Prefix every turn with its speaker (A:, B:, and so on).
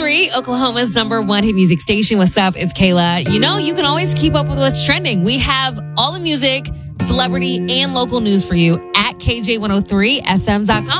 A: K103, Oklahoma's #1 hit music station. What's up? It's Kayla. You know, you can always keep up with what's trending. We have all the music, celebrity, and local news for you at KJ103FM.com.